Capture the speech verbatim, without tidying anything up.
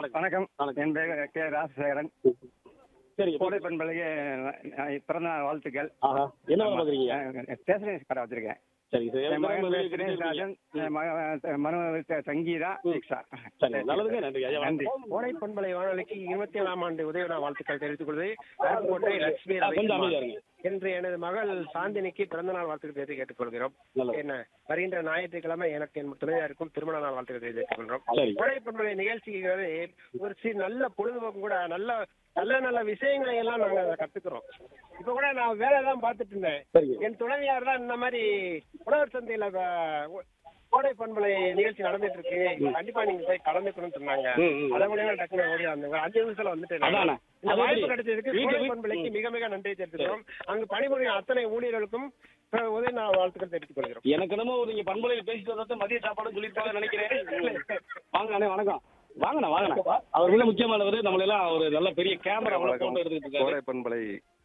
வணக்கம். வணக்கம். என் பேர் கே ராஜசேகரன். சரிங்க. கோடை பண்பலைக்கு பிறந்த நாள் வாழ்த்துக்கள். ஆஹா. என்ன வேலை பார்க்குறீங்க? ஸ்டேஷனரி கடை வச்சிருக்கேன். சரி சரி. என் மகன் பேர் தினேஷ்ராஜன், என் மகன் மருமகள் பேர் சங்கீதா தீக்ஷா. சரி, நல்லதுங்க. நன்றி ஐயா. நன்றி. கோடை பண்பலை வானொலிக்கு இருபத்தி ஏழாம் ஆண்டு உதய நாள் வாழ்த்துக்கள் தெரிவித்துக் கொள்வது அருப்புக்கோட்டை லட்சுமி கொஞ்சம் அமைதியா ரவி இருங்க. என்று எனது மகள் சாந்தினிக்கு பிறந்த நாள் வாழ்த்துக்கள் தெரிவித்து கேட்டுக்கொள்கிறோம். நல்லது. என்ன வருகின்ற ஞாயிற்றுக்கிழமை எனக்கு என் துணையாருக்கும் திருமண நாள் வாழ்த்துக்கள் தெரிவித்துக் கொள்கிறோம். சரி. கோடை பண்பலை நிகழ்ச்சிகள் ஒரு சி நல்ல பொழுதுபோக்கு கூட நல்ல நல்ல நல்ல விஷயங்களை எல்லாம் நாங்க கத்துக்கிறோம். இப்ப கூட நான் வேலை தான் பார்த்துட்டு இருந்தேன். சரிங்க. என் துணைவியார் தான் இந்த மாதிரி உழவர் சந்தையில அஹ், கோடை பண்பலை நிகழ்ச்சி நடந்துட்டு இருக்கு, கண்டிப்பா நீங்க போய் கலந்துக்கணும்னு சொன்னாங்க. ம், ம். அதை மூலியமா டக்குனு ஓடி வந்தாங்க. அஞ்சு நிமிஷத்துல வந்துட்டு அதானே. இந்த அது வாய்ப்பு எப்படி? கிடைச்சதுக்கு வீட்டு- கோடை வீட்டு- பண்பலைக்கு மிக மிக நன்றி தெரிவித்துக்கிறோம். அங்கு பணிபுரியும் அத்தனை ஊழியர்களுக்கும் அஹ், உதய நாள் வாழ்த்துக்கள் தெரிவித்துக் கொள்கிறோம். எனக்கு என்னமோ நீங்க பண்பலையில் பேசிட்டு வந்தா மதிய சாப்பாடு சொல்லிருப்பாங்கன்னு நினைக்கிறேன். வாங்க அண்ணே, வணக்கம். வாங்கண்ணா வாங்கண்ணா. அவர் மிக முக்கியமானவர். நம்மளெல்லாம் ஒரு நல்ல பெரிய கேமரா போட்டு எடுத்துக்கிட்டு இருக்காரு. கோடை பண்பலை